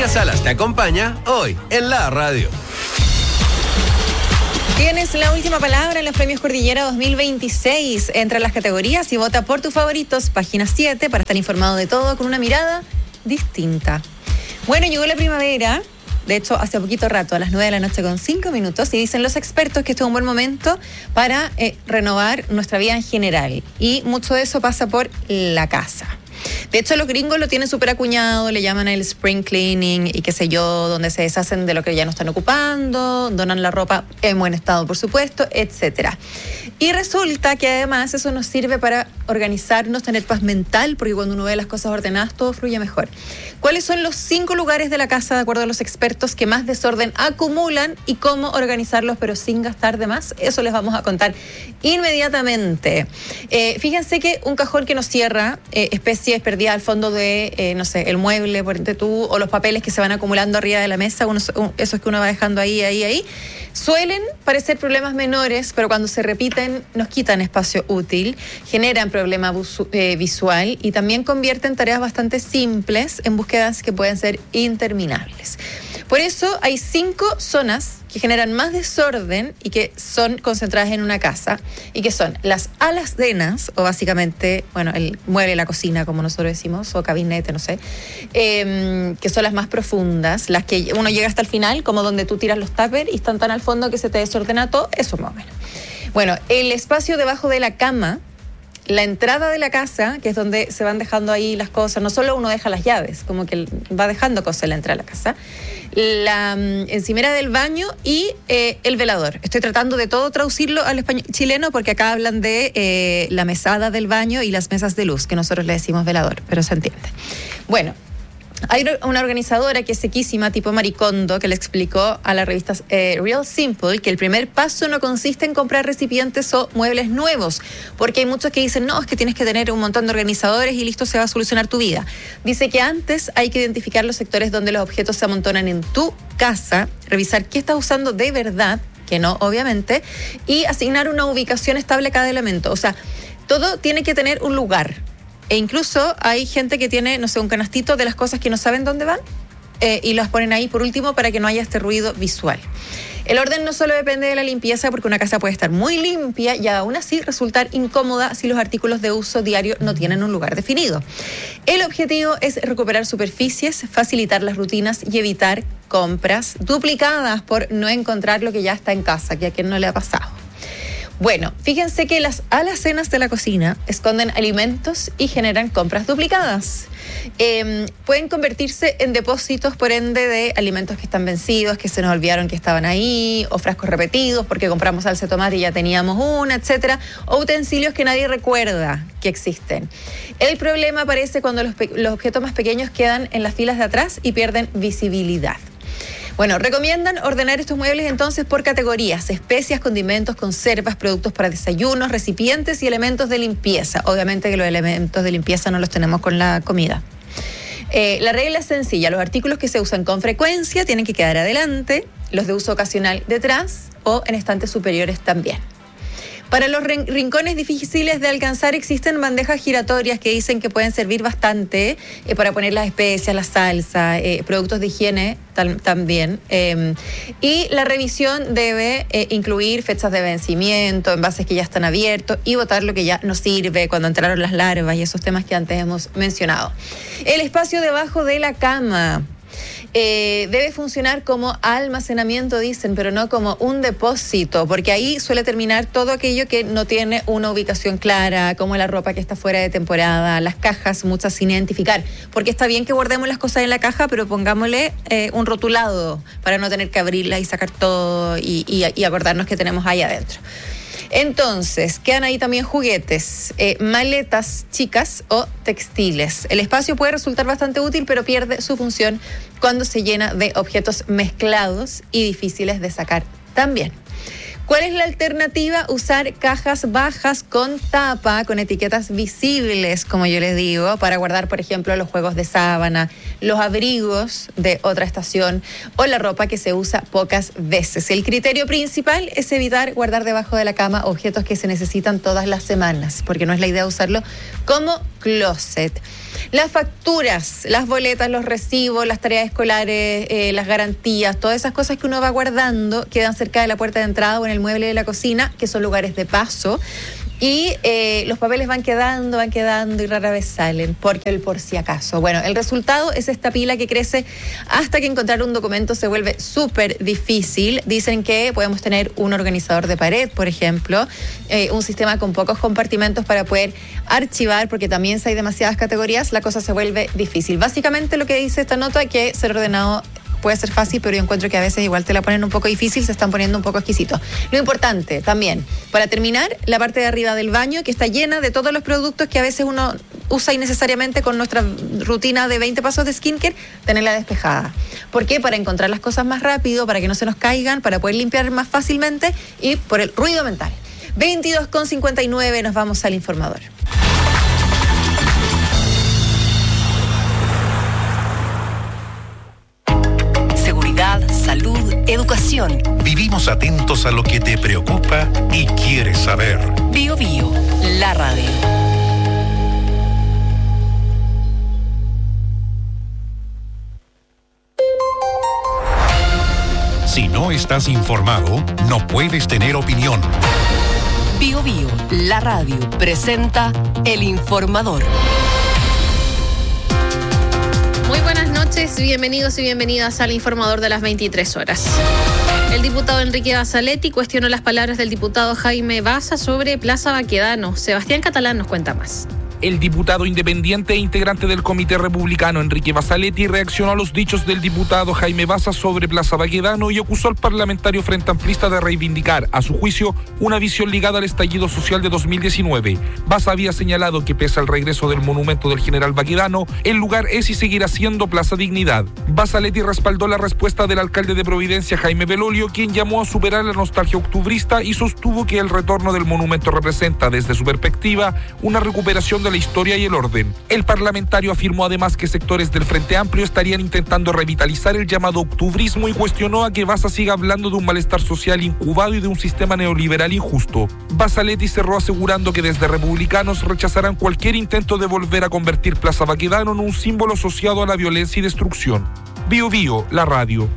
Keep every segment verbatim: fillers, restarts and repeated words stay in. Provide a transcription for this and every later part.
Matías Salas te acompaña hoy en la radio. Tienes la última palabra en los premios Cordillera dos mil veintiséis. Entra en las categorías y vota por tus favoritos. Página siete para estar informado de todo con una mirada distinta. Bueno, llegó la primavera. De hecho, hace poquito rato, a las nueve de la noche con cinco minutos, y dicen los expertos que este es un buen momento para eh, renovar nuestra vida en general. Y mucho de eso pasa por la casa. De hecho, los gringos lo tienen súper acuñado, le llaman el spring cleaning y qué sé yo, donde se deshacen de lo que ya no están ocupando, donan la ropa en buen estado, por supuesto, etcétera. Y resulta que además eso nos sirve para organizarnos, tener paz mental, porque cuando uno ve las cosas ordenadas, todo fluye mejor. ¿Cuáles son los cinco lugares de la casa, de acuerdo a los expertos, que más desorden acumulan y cómo organizarlos, pero sin gastar de más? Eso les vamos a contar inmediatamente. Eh, fíjense que un cajón que nos cierra, eh, especies perdidas al fondo de, eh, no sé, el mueble, por ejemplo, tú, o los papeles que se van acumulando arriba de la mesa, unos, un, esos que uno va dejando ahí, ahí, ahí, suelen parecer problemas menores, pero cuando se repiten nos quitan espacio útil, generan problema busu, eh, visual y también convierten tareas bastante simples en búsquedas que pueden ser interminables. Por eso hay cinco zonas que generan más desorden y que son concentradas en una casa, y que son las alacenas, o básicamente, bueno, el mueble de la cocina, como nosotros decimos, o gabinete, no sé, eh, que son las más profundas, las que uno llega hasta el final, como donde tú tiras los tuppers y están tan al fondo que se te desordena todo, eso más o menos. Bueno, el espacio debajo de la cama, la entrada de la casa, que es donde se van dejando ahí las cosas, no solo uno deja las llaves, como que va dejando cosas en la entrada de la casa, la um, encimera del baño y eh, el velador. Estoy tratando de todo traducirlo al español chileno porque acá hablan de eh, la mesada del baño y las mesas de luz, que nosotros le decimos velador, pero se entiende. Bueno, hay una organizadora que es sequísima, tipo Maricondo, que le explicó a la revista eh, Real Simple que el primer paso no consiste en comprar recipientes o muebles nuevos, porque hay muchos que dicen, no, es que tienes que tener un montón de organizadores y listo, se va a solucionar tu vida. Dice que antes hay que identificar los sectores donde los objetos se amontonan en tu casa, revisar qué estás usando de verdad, que no, obviamente, y asignar una ubicación estable a cada elemento. O sea, todo tiene que tener un lugar. E incluso hay gente que tiene, no sé, un canastito de las cosas que no saben dónde van eh, y las ponen ahí por último para que no haya este ruido visual. El orden no solo depende de la limpieza, porque una casa puede estar muy limpia y aún así resultar incómoda si los artículos de uso diario no tienen un lugar definido. El objetivo es recuperar superficies, facilitar las rutinas y evitar compras duplicadas por no encontrar lo que ya está en casa, que a quien no le ha pasado. Bueno, fíjense que las alacenas de la cocina esconden alimentos y generan compras duplicadas. Eh, pueden convertirse en depósitos, por ende, de alimentos que están vencidos, que se nos olvidaron que estaban ahí, o frascos repetidos porque compramos salsa de tomate y ya teníamos una, etcétera, o utensilios que nadie recuerda que existen. El problema aparece cuando los, los objetos más pequeños quedan en las filas de atrás y pierden visibilidad. Bueno, recomiendan ordenar estos muebles entonces por categorías: especias, condimentos, conservas, productos para desayunos, recipientes y elementos de limpieza. Obviamente que los elementos de limpieza no los tenemos con la comida. Eh, la regla es sencilla: los artículos que se usan con frecuencia tienen que quedar adelante, los de uso ocasional detrás o en estantes superiores también. Para los rincones difíciles de alcanzar existen bandejas giratorias que dicen que pueden servir bastante eh, para poner las especias, la salsa, eh, productos de higiene tam, también. Eh, y la revisión debe eh, incluir fechas de vencimiento, envases que ya están abiertos y botar lo que ya no sirve, cuando entraron las larvas y esos temas que antes hemos mencionado. El espacio debajo de la cama Eh, debe funcionar como almacenamiento, dicen, pero no como un depósito, porque ahí suele terminar todo aquello que no tiene una ubicación clara, como la ropa que está fuera de temporada, las cajas, muchas sin identificar, porque está bien que guardemos las cosas en la caja, pero pongámosle eh, un rotulado para no tener que abrirlas y sacar todo y, y, y acordarnos que tenemos ahí adentro. Entonces, quedan ahí también juguetes, eh, maletas chicas o textiles. El espacio puede resultar bastante útil, pero pierde su función cuando se llena de objetos mezclados y difíciles de sacar también. ¿Cuál es la alternativa? Usar cajas bajas con tapa, con etiquetas visibles, como yo les digo, para guardar, por ejemplo, los juegos de sábana, los abrigos de otra estación o la ropa que se usa pocas veces. El criterio principal es evitar guardar debajo de la cama objetos que se necesitan todas las semanas, porque no es la idea usarlo como closet. Las facturas, las boletas, los recibos, las tareas escolares, eh, las garantías, todas esas cosas que uno va guardando quedan cerca de la puerta de entrada o en el mueble de la cocina, que son lugares de paso. Y eh, los papeles van quedando, van quedando y rara vez salen, porque el por si acaso. Bueno, el resultado es esta pila que crece hasta que encontrar un documento se vuelve súper difícil. Dicen que podemos tener un organizador de pared, por ejemplo, eh, un sistema con pocos compartimentos para poder archivar, porque también si hay demasiadas categorías, la cosa se vuelve difícil. Básicamente lo que dice esta nota es que ser ordenado puede ser fácil, pero yo encuentro que a veces igual te la ponen un poco difícil, se están poniendo un poco exquisitos. Lo importante también, para terminar, la parte de arriba del baño, que está llena de todos los productos que a veces uno usa innecesariamente con nuestra rutina de veinte pasos de skincare, tenerla despejada. ¿Por qué? Para encontrar las cosas más rápido, para que no se nos caigan, para poder limpiar más fácilmente y por el ruido mental. veintidós con cincuenta y nueve, nos vamos al informador. Salud, educación. Vivimos atentos a lo que te preocupa y quieres saber. Bio Bio, la radio. Si no estás informado, no puedes tener opinión. Bio Bio, la radio, presenta El Informador. Muy buenas noches, bienvenidos y bienvenidas al Informador de las veintitrés horas. El diputado Enrique Basaletti cuestionó las palabras del diputado Jaime Baza sobre Plaza Baquedano. Sebastián Catalán nos cuenta más. El diputado independiente e integrante del Comité Republicano, Enrique Basaletti, reaccionó a los dichos del diputado Jaime Baza sobre Plaza Baquedano y acusó al parlamentario frente amplista de reivindicar, a su juicio, una visión ligada al estallido social de dos mil diecinueve. Baza había señalado que pese al regreso del monumento del general Baquedano, el lugar es y seguirá siendo Plaza Dignidad. Basaletti respaldó la respuesta del alcalde de Providencia, Jaime Belolio, quien llamó a superar la nostalgia octubrista y sostuvo que el retorno del monumento representa, desde su perspectiva, una recuperación de la historia y el orden. El parlamentario afirmó además que sectores del Frente Amplio estarían intentando revitalizar el llamado octubrismo y cuestionó a que Baza siga hablando de un malestar social incubado y de un sistema neoliberal injusto. Basaletti cerró asegurando que desde republicanos rechazarán cualquier intento de volver a convertir Plaza Baquedano en un símbolo asociado a la violencia y destrucción. Bio Bio, la radio.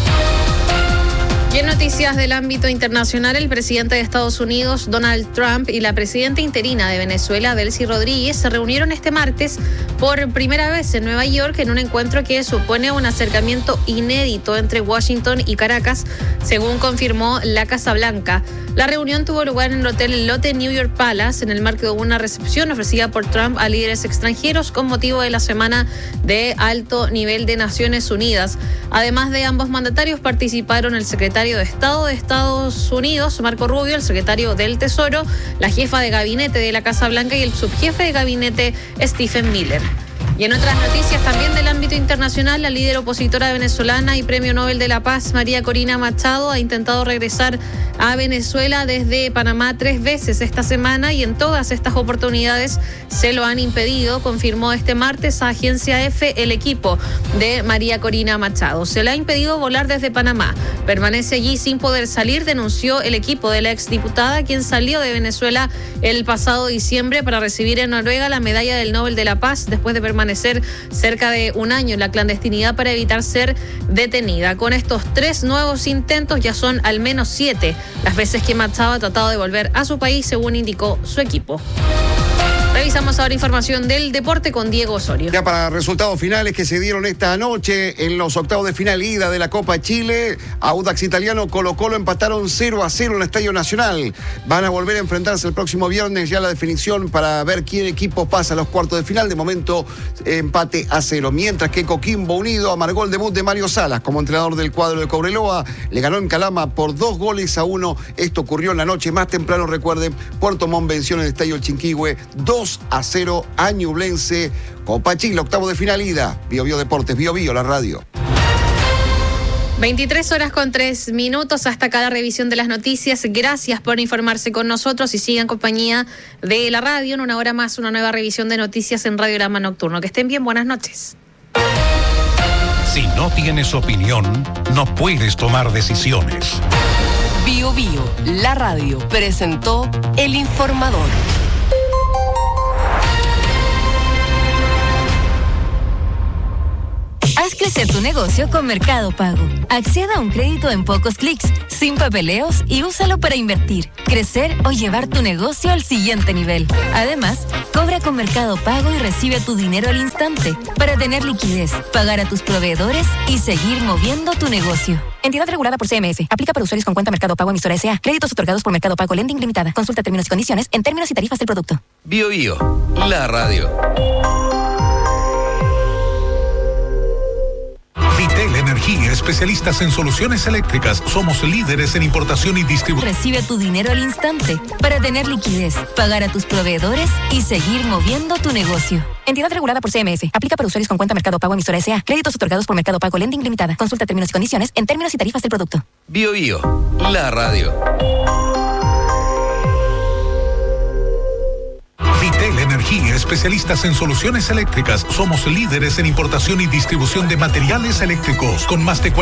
Y en noticias del ámbito internacional, el presidente de Estados Unidos, Donald Trump, y la presidenta interina de Venezuela, Delcy Rodríguez, se reunieron este martes por primera vez en Nueva York en un encuentro que supone un acercamiento inédito entre Washington y Caracas, según confirmó la Casa Blanca. La reunión tuvo lugar en el Hotel Lotte New York Palace en el marco de una recepción ofrecida por Trump a líderes extranjeros con motivo de la Semana de Alto Nivel de Naciones Unidas. Además de ambos mandatarios, participaron el secretario de Estado de Estados Unidos, Marco Rubio, el secretario del Tesoro, la jefa de gabinete de la Casa Blanca y el subjefe de gabinete, Stephen Miller. Y en otras noticias también del ámbito internacional, la líder opositora venezolana y Premio Nobel de la Paz, María Corina Machado, ha intentado regresar a Venezuela desde Panamá tres veces esta semana y en todas estas oportunidades se lo han impedido, confirmó este martes a Agencia F el equipo de María Corina Machado. Se le ha impedido volar desde Panamá. Permanece allí sin poder salir, denunció el equipo de la exdiputada, quien salió de Venezuela el pasado diciembre para recibir en Noruega la medalla del Nobel de la Paz después de permanecer cerca de un año en la clandestinidad para evitar ser detenida. Con estos tres nuevos intentos ya son al menos siete las veces que Machado ha tratado de volver a su país, según indicó su equipo. Revisamos ahora información del deporte con Diego Osorio. Ya para resultados finales que se dieron esta noche en los octavos de final ida de la Copa Chile, Audax Italiano, Colo-Colo empataron cero a cero en el Estadio Nacional. Van a volver a enfrentarse el próximo viernes, ya la definición para ver quién equipo pasa a los cuartos de final. De momento, empate a cero. Mientras que Coquimbo Unido amargó el debut de Mario Salas como entrenador del cuadro de Cobreloa. Le ganó en Calama por dos goles a uno. Esto ocurrió en la noche más temprano, recuerden. Puerto Montt venció en el Estadio Chinquihue dos a cero a Ñublense. Copa Chile, octavo de final ida. Bio Bio Deportes, Bio Bio, la radio. veintitrés horas con tres minutos, hasta cada revisión de las noticias. Gracias por informarse con nosotros y sigan compañía de la radio. En una hora más, una nueva revisión de noticias en Radiograma Nocturno. Que estén bien, buenas noches. Si no tienes opinión, no puedes tomar decisiones. Bio Bio, la radio, presentó El Informador. Haz crecer tu negocio con Mercado Pago. Acceda a un crédito en pocos clics, sin papeleos y úsalo para invertir, crecer o llevar tu negocio al siguiente nivel. Además, cobra con Mercado Pago y recibe tu dinero al instante para tener liquidez, pagar a tus proveedores y seguir moviendo tu negocio. Entidad regulada por C M S. Aplica para usuarios con cuenta Mercado Pago emisora S A. Créditos otorgados por Mercado Pago Lending Limitada. Consulta términos y condiciones en términos y tarifas del producto. Bio Bio, la radio. Vitel Energía, especialistas en soluciones eléctricas. Somos líderes en importación y distribución. Recibe tu dinero al instante para tener liquidez, pagar a tus proveedores y seguir moviendo tu negocio. Entidad regulada por C M S. Aplica para usuarios con cuenta Mercado Pago emisora S A. Créditos otorgados por Mercado Pago Lending Limitada. Consulta términos y condiciones en términos y tarifas del producto. Bio Bio, la radio. Vitel Energía, especialistas en soluciones eléctricas. Somos líderes en importación y distribución de materiales eléctricos con más de